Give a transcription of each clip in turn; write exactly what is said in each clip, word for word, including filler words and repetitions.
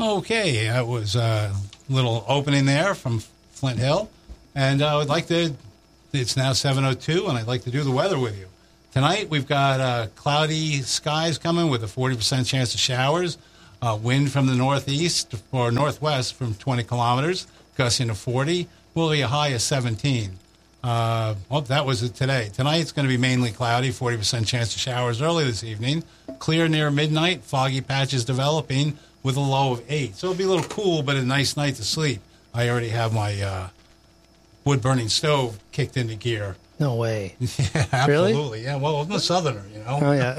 Okay, that was a little opening there from Flint Hill. And I would like to, it's now seven oh two, and I'd like to do the weather with you. Tonight, we've got uh, cloudy skies coming with a forty percent chance of showers. Uh, wind from the northeast or northwest from twenty kilometers, gusting to forty. Will be a high of seventeen. Uh, well, that was it today. Tonight, it's going to be mainly cloudy, forty percent chance of showers early this evening. Clear near midnight, foggy patches developing with a low of eight. So it'll be a little cool, but a nice night to sleep. I already have my uh, wood-burning stove kicked into gear. No way. Yeah, absolutely. Really? Yeah, well, I'm a southerner, you know. Oh, yeah.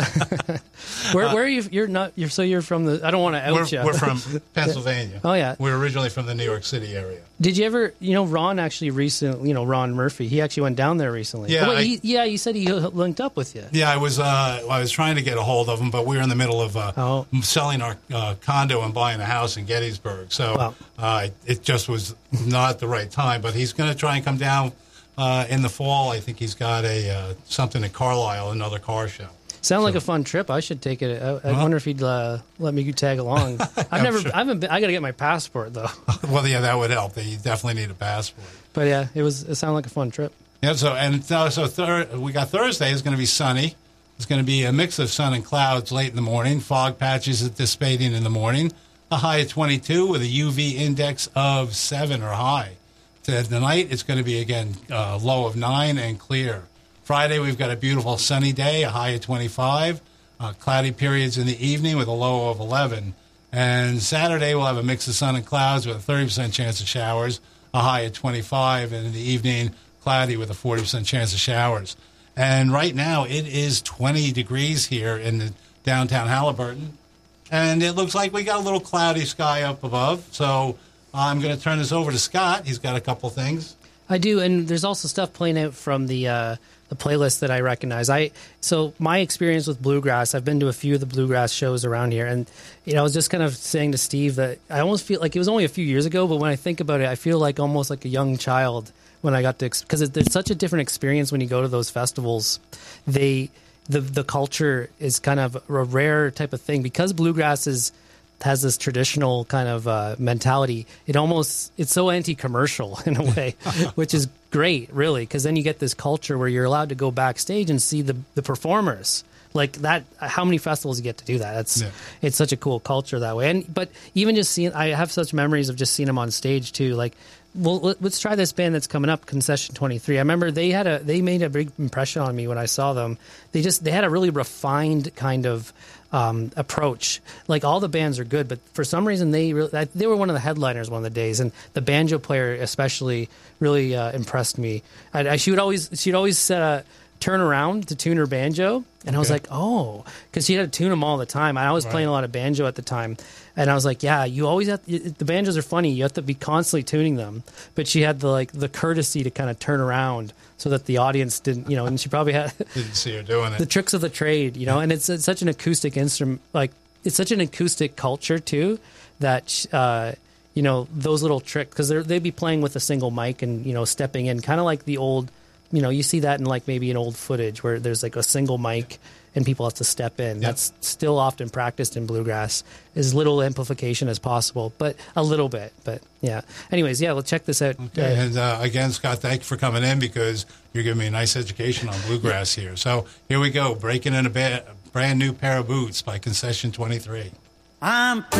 where, where are you? You're not, you're, so you're from the, I don't want to out we're, you. We're from Pennsylvania. Oh, yeah. We're originally from the New York City area. Did you ever, you know, Ron actually recently, you know, Ron Murphy, he actually went down there recently. Yeah. Oh, wait, I, he, yeah, you said he linked up with you. Yeah, I was, uh, I was trying to get a hold of him, but we were in the middle of uh, oh. selling our uh, condo and buying a house in Gettysburg. So wow. uh, it just was not the right time. But he's going to try and come down Uh, in the fall. I think he's got a uh, something at Carlisle, another car show. Sound so, like a fun trip. I should take it. I, I well, wonder if he'd uh, let me tag along. I've never. Sure. I haven't. Been, I got to get my passport though. Well, yeah, that would help. You definitely need a passport. But yeah, it was. It sounded like a fun trip. Yeah. So and uh, so thir- we got Thursday is going to be sunny. It's going to be a mix of sun and clouds late in the morning. Fog patches dissipating in the morning. A high of twenty-two with a U V index of seven or high. Tonight, it's going to be, again, uh, low of nine and clear. Friday, we've got a beautiful sunny day, a high of twenty-five. Uh, cloudy periods in the evening with a low of eleven. And Saturday, we'll have a mix of sun and clouds with a thirty percent chance of showers, a high of twenty-five. And in the evening, cloudy with a forty percent chance of showers. And right now, it is twenty degrees here in the downtown Halliburton. And it looks like we got a little cloudy sky up above. So I'm going to turn this over to Scott. He's got a couple things. I do, and there's also stuff playing out from the uh, the playlist that I recognize. I so my experience with bluegrass, I've been to a few of the bluegrass shows around here, and you know, I was just kind of saying to Steve that I almost feel like it was only a few years ago, but when I think about it, I feel like almost like a young child when I got to, because it's such a different experience when you go to those festivals. They the the culture is kind of a rare type of thing because bluegrass is. Has this traditional kind of uh, mentality. It almost, it's so anti-commercial in a way, which is great, really, because then you get this culture where you're allowed to go backstage and see the, the performers. Like that, how many festivals you get to do that? It's yeah. It's such a cool culture that way. And but even just seeing, I have such memories of just seeing them on stage too. Like, well, let's try this band that's coming up, Concession twenty-three. I remember they had a they made a big impression on me when I saw them. They just they had a really refined kind of um, approach. Like all the bands are good, but for some reason they really, they were one of the headliners one of the days, and the banjo player especially really uh, impressed me. I, I, she would always she'd always uh, turn around to tune her banjo, and okay. I was like, oh, because she had to tune them all the time. I was right. playing a lot of banjo at the time. And I was like, yeah, you always have to, the banjos are funny. You have to be constantly tuning them. But she had the like the courtesy to kind of turn around so that the audience didn't, you know, and she probably had didn't see her doing it. The tricks of the trade, you know. And it's, it's such an acoustic instrument, like it's such an acoustic culture too, that uh, you know those little tricks because they'd be playing with a single mic and you know stepping in, kind of like the old, you know, you see that in like maybe an old footage where there's like a single mic. And people have to step in. Yep. That's still often practiced in bluegrass. As little amplification as possible, but a little bit. But yeah. Anyways, yeah, let's check this out. Okay. Uh, and uh, again, Scott, thank you for coming in because you're giving me a nice education on bluegrass here. So here we go. Breaking in a ba- brand new pair of boots by Concession twenty-three. I'm